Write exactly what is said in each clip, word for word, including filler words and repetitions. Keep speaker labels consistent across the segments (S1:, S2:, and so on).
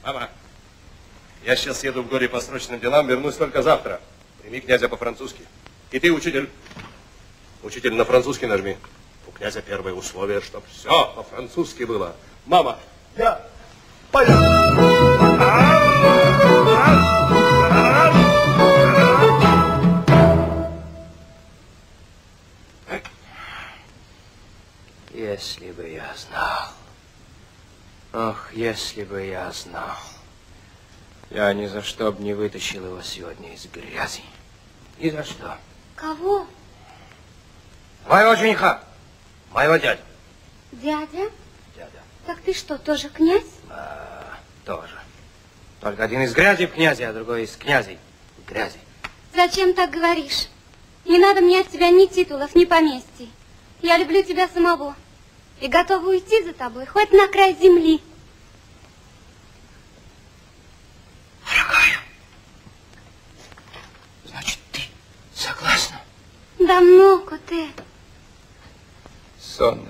S1: Мама, я сейчас еду в горе по срочным делам, вернусь только завтра. Прими князя по-французски. И ты, учитель, учитель, на французский нажми. У князя первое условие, чтобы все по-французски было. Мама, я пойду.
S2: Если бы я знал, ох, если бы я знал, я ни за что бы не вытащил его сегодня из грязи. Ни за что.
S3: Кого?
S2: Моего жениха, моего дядю.
S3: Дядя?
S2: Дядя.
S3: Так ты что, тоже князь?
S2: А, тоже. Только один из грязи в князе, а другой из князей в грязи.
S3: Зачем так говоришь? Не надо мне от тебя ни титулов, ни поместий. Я люблю тебя самого и готова уйти за тобой, хоть на край земли.
S2: Дорогая, значит, ты согласна?
S3: Давно, Коте.
S2: Сонно.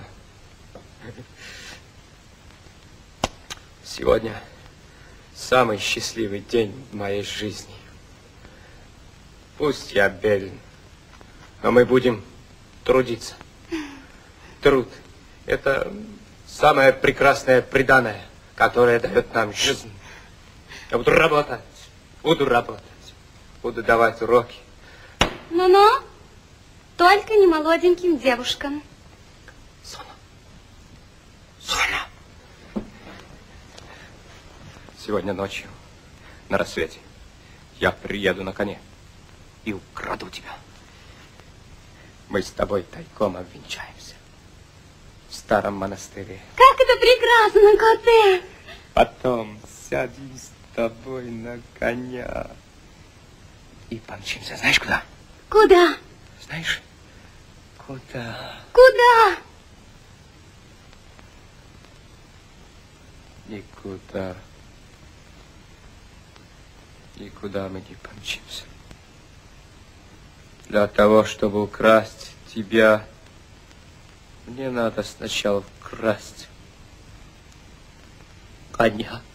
S2: Сегодня самый счастливый день в моей жизни. Пусть я беден, но мы будем трудиться. Труд – это самое прекрасное приданое, которое дает нам жизнь. Я буду работать, буду работать, буду давать уроки.
S3: Ну-ну, только не молоденьким девушкам.
S2: Сона, Сона. Сегодня ночью, на рассвете, я приеду на коне и украду тебя. Мы с тобой тайком обвенчаемся в старом монастыре.
S3: Как это прекрасно, Коте!
S2: Потом сядем с тобой на коня и помчимся. Знаешь куда?
S3: Куда?
S2: Знаешь, куда?
S3: Куда?
S2: Никуда. Никуда мы не помчимся. Для того, чтобы украсть тебя, мне надо сначала украсть коня.